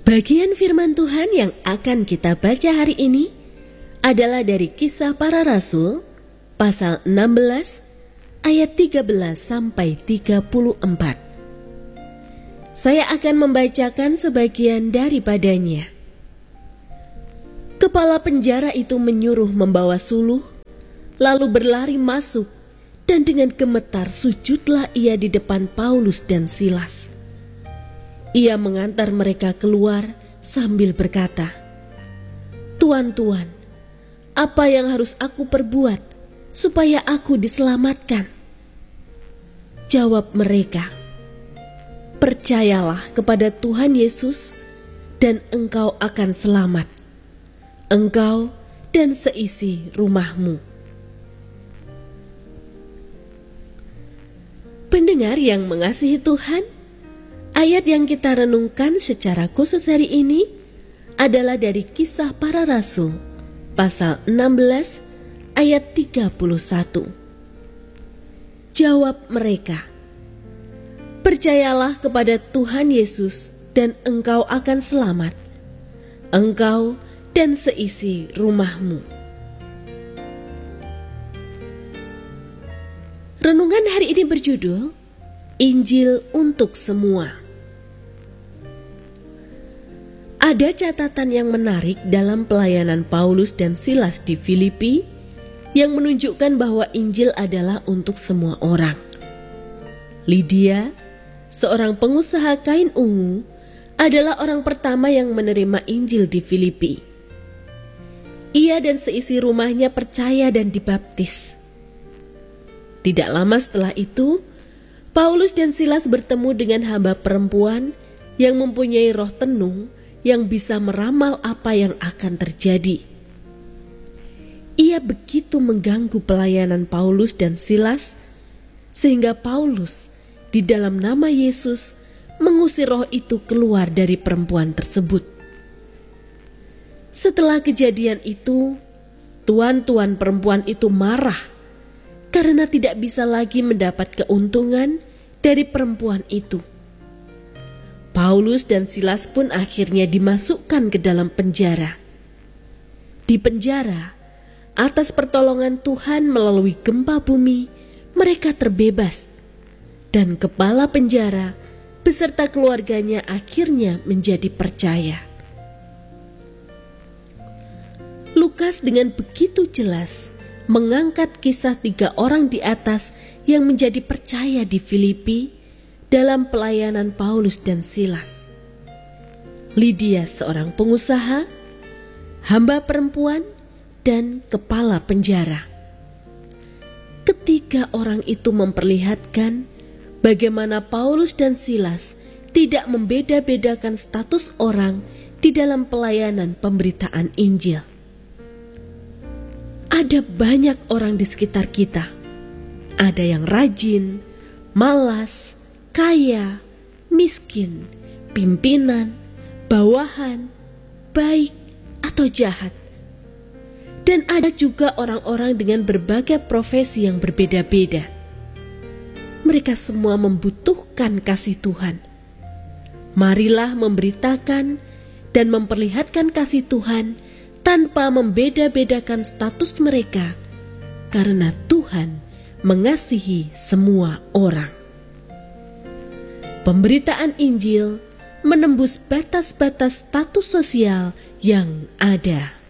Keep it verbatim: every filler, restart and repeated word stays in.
Bagian firman Tuhan yang akan kita baca hari ini adalah dari Kisah Para Rasul pasal enam belas ayat tiga belas sampai tiga puluh empat. Saya akan membacakan sebagian daripadanya. Kepala penjara itu menyuruh membawa suluh, lalu berlari masuk, dan dengan gemetar sujudlah ia di depan Paulus dan Silas. Ia mengantar mereka keluar sambil berkata, "Tuan-tuan, apa yang harus aku perbuat supaya aku diselamatkan?" Jawab mereka, "Percayalah kepada Tuhan Yesus dan engkau akan selamat, engkau dan seisi rumahmu." Pendengar yang mengasihi Tuhan, ayat yang kita renungkan secara khusus hari ini adalah dari Kisah Para Rasul pasal enam belas ayat tiga puluh satu. Jawab mereka, "Percayalah kepada Tuhan Yesus dan engkau akan selamat, engkau dan seisi rumahmu." Renungan hari ini berjudul Injil untuk Semua. Ada catatan yang menarik dalam pelayanan Paulus dan Silas di Filipi yang menunjukkan bahwa Injil adalah untuk semua orang. Lydia, seorang pengusaha kain ungu, adalah orang pertama yang menerima Injil di Filipi. Ia dan seisi rumahnya percaya dan dibaptis. Tidak lama setelah itu, Paulus dan Silas bertemu dengan hamba perempuan yang mempunyai roh tenung yang bisa meramal apa yang akan terjadi. Ia begitu mengganggu pelayanan Paulus dan Silas, sehingga Paulus di dalam nama Yesus mengusir roh itu keluar dari perempuan tersebut. Setelah kejadian itu, tuan-tuan perempuan itu marah karena tidak bisa lagi mendapat keuntungan dari perempuan itu. Paulus dan Silas pun akhirnya dimasukkan ke dalam penjara. Di penjara, atas pertolongan Tuhan melalui gempa bumi, mereka terbebas, dan kepala penjara beserta keluarganya akhirnya menjadi percaya. Lukas dengan begitu jelas mengangkat kisah tiga orang di atas yang menjadi percaya di Filipi dalam pelayanan Paulus dan Silas. Lydia seorang pengusaha, hamba perempuan, dan kepala penjara. Ketiga orang itu memperlihatkan bagaimana Paulus dan Silas tidak membeda-bedakan status orang di dalam pelayanan pemberitaan Injil. Ada banyak orang di sekitar kita. Ada yang rajin, malas, kaya, miskin, pimpinan, bawahan, baik atau jahat. Dan ada juga orang-orang dengan berbagai profesi yang berbeda-beda. Mereka semua membutuhkan kasih Tuhan. Marilah memberitakan dan memperlihatkan kasih Tuhan tanpa membeda-bedakan status mereka, karena Tuhan mengasihi semua orang. Pemberitaan Injil menembus batas-batas status sosial yang ada.